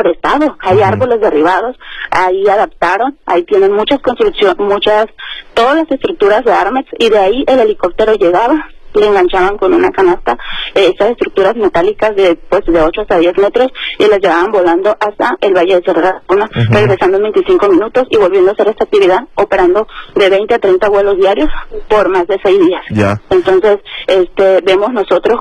deforestado, hay árboles derribados, ahí adaptaron, ahí tienen muchas construcciones, todas las estructuras de Armex, y de ahí el helicóptero llegaba, le enganchaban con una canasta esas estructuras metálicas de 8 hasta 10 metros y las llevaban volando hasta el Valle de Cerro de la Laguna, regresando en 25 minutos y volviendo a hacer esta actividad, operando de 20 a 30 vuelos diarios por más de 6 días. Yeah. Entonces, vemos nosotros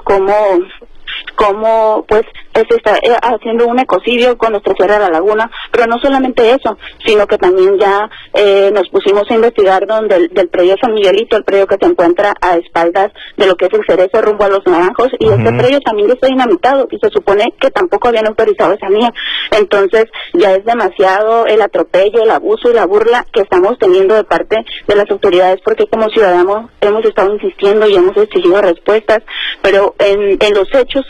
cómo pues se está haciendo un ecocidio con nuestra Sierra de la Laguna, pero no solamente eso, sino que también ya nos pusimos a investigar del predio San Miguelito, el predio que se encuentra a espaldas de lo que es el Cerezo rumbo a Los Naranjos, y este predio también está dinamitado y se supone que tampoco habían autorizado esa mía. Entonces ya es demasiado el atropello, el abuso y la burla que estamos teniendo de parte de las autoridades, porque como ciudadanos hemos estado insistiendo y hemos exigido respuestas, pero en los hechos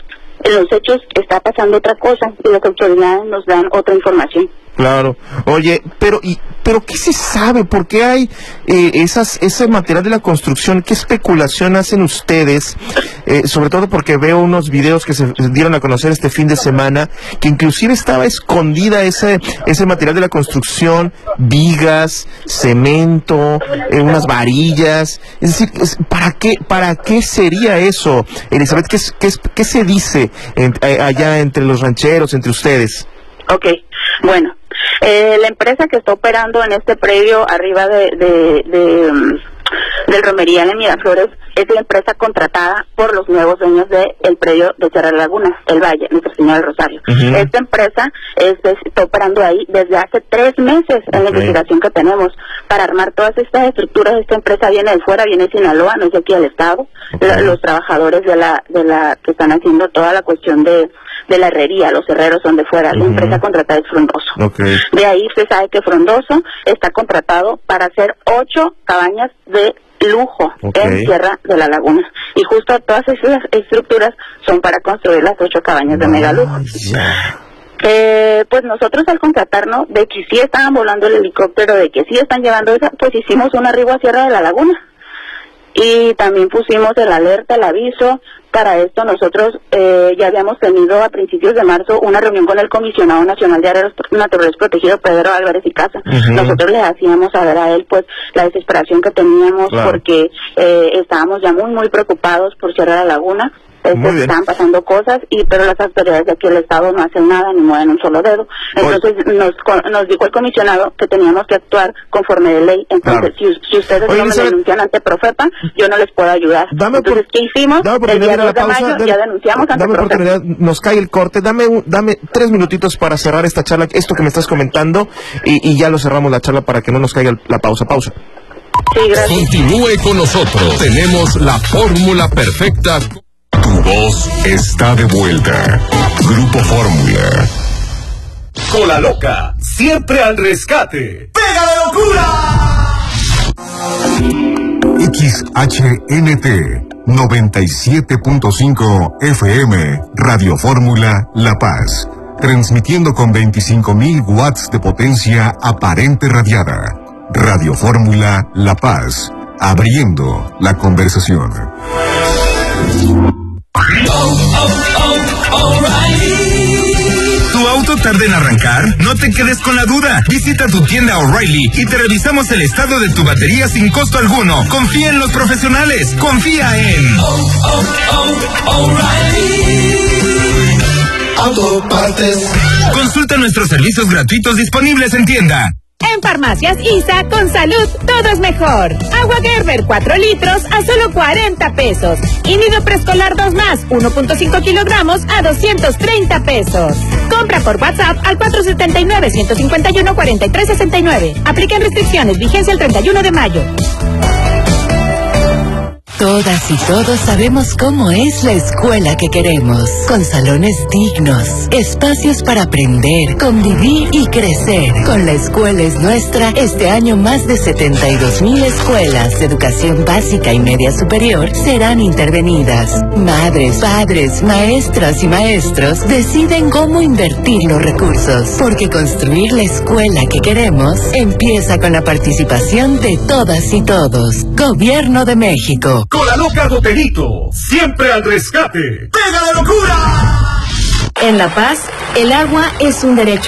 está pasando otra cosa y las autoridades nos dan otra información. Claro. Oye, pero ¿qué se sabe? ¿Por qué hay ese material de la construcción? ¿Qué especulación hacen ustedes? Sobre todo porque veo unos videos que se dieron a conocer este fin de semana, que inclusive estaba escondida ese material de la construcción, vigas, cemento, unas varillas. Es decir, ¿para qué sería eso? Elizabeth, ¿qué se dice allá entre los rancheros, entre ustedes? Okay, bueno, la empresa que está operando en este predio arriba del Romerial en Miraflores es la empresa contratada por los nuevos dueños del predio de Cerro de la Laguna, el Valle, Nuestra Señora del Rosario. Esta empresa está operando ahí desde hace 3 meses en la investigación que tenemos para armar todas estas estructuras. Esta empresa viene de fuera, viene de Sinaloa, no es de aquí del estado. Los trabajadores de la que están haciendo toda la cuestión de la herrería, los herreros son de fuera. La empresa contratada es Frondoso. De ahí se sabe que Frondoso está contratado para hacer 8 cabañas de lujo en Sierra de la Laguna, y justo todas esas estructuras son para construir las 8 cabañas de mega lujo. Pues nosotros al contratarnos de que sí estaban volando el helicóptero, de que sí están llevando esa, pues hicimos un arribo a Sierra de la Laguna y también pusimos el alerta, el aviso. Para esto nosotros ya habíamos tenido a principios de marzo una reunión con el Comisionado Nacional de Áreas Naturales Protegidas, Pedro Álvarez y Casa. Nosotros le hacíamos saber a él pues la desesperación que teníamos, porque estábamos ya muy preocupados por Sierra de la Laguna. Estaban pasando cosas, pero las autoridades de aquí del estado no hacen nada, ni mueven un solo dedo. Entonces nos dijo el comisionado que teníamos que actuar conforme de ley. Entonces si ustedes no me denuncian ante Profepa, yo no les puedo ayudar. Entonces, ¿qué hicimos? El día 2 de mayo ya denunciamos ante Profepa. Oportunidad, nos cae el corte. Dame 3 minutitos para cerrar esta charla, esto que me estás comentando, y ya lo cerramos la charla para que no nos caiga la pausa. Sí, gracias. Continúe con nosotros. Tenemos la fórmula perfecta. Tu voz está de vuelta. Grupo Fórmula. Cola Loca, siempre al rescate. ¡Pega de locura! XHNT 97.5 FM, Radio Fórmula La Paz. Transmitiendo con 25.000 watts de potencia aparente radiada. Radio Fórmula La Paz. Abriendo la conversación. ¿Tu auto tarda en arrancar? No te quedes con la duda. Visita tu tienda O'Reilly y te revisamos el estado de tu batería sin costo alguno. Confía en los profesionales. Confía en O'Reilly Autopartes. Consulta nuestros servicios gratuitos disponibles en tienda. En Farmacias ISA, con salud, todo es mejor. Agua Gerber, 4 litros a solo 40 pesos. Y nido preescolar 2 más, 1.5 kilogramos a 230 pesos. Compra por WhatsApp al 479-151-4369. Apliquen restricciones, vigencia el 31 de mayo. Todas y todos sabemos cómo es la escuela que queremos, con salones dignos, espacios para aprender, convivir y crecer. Con La Escuela es Nuestra, este año más de 72,000 escuelas de educación básica y media superior serán intervenidas. Madres, padres, maestras y maestros deciden cómo invertir los recursos, porque construir la escuela que queremos empieza con la participación de todas y todos. Gobierno de México. Cola Loca Doterito, siempre al rescate. ¡Pega de locura! En La Paz, el agua es un derecho